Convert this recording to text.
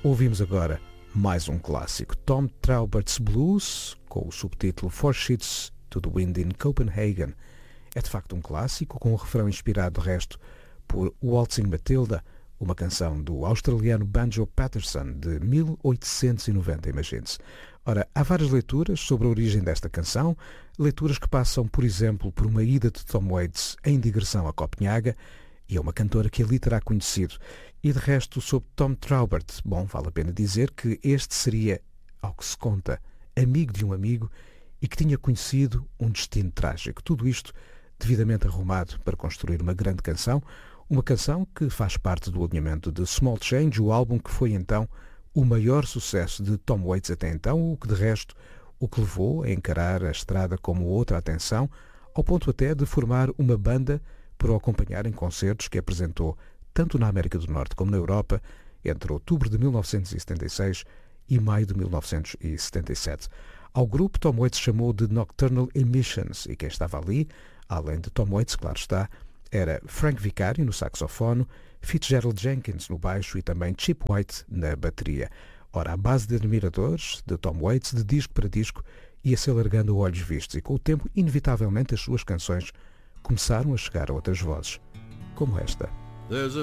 Ouvimos agora mais um clássico, Tom Traubert's Blues, com o subtítulo Four Sheets to the Wind in Copenhagen. É de facto um clássico, com um refrão inspirado, de resto, por Waltzing Matilda, uma canção do australiano Banjo Paterson, de 1890, imagine-se. Ora, há várias leituras sobre a origem desta canção, leituras que passam, por exemplo, por uma ida de Tom Waits em digressão a Copenhaga, e é uma cantora que ali terá conhecido. E de resto, sobre Tom Traubert, bom, vale a pena dizer que este seria, ao que se conta, amigo de um amigo e que tinha conhecido um destino trágico. Tudo isto devidamente arrumado para construir uma grande canção, uma canção que faz parte do alinhamento de Small Change, o álbum que foi então o maior sucesso de Tom Waits até então, o que de resto o que levou a encarar a estrada como outra atenção, ao ponto até de formar uma banda para o acompanhar em concertos que apresentou tanto na América do Norte como na Europa entre outubro de 1976 e maio de 1977. Ao grupo, Tom Waits chamou de Nocturnal Emissions, e quem estava ali, além de Tom Waits, claro está, era Frank Vicario no saxofone, Fitzgerald Jenkins no baixo e também Chip White na bateria. Ora, a base de admiradores de Tom Waits, de disco para disco, ia-se alargando a olhos vistos e, com o tempo, inevitavelmente, as suas canções começaram a chegar a outras vozes, como esta. There's a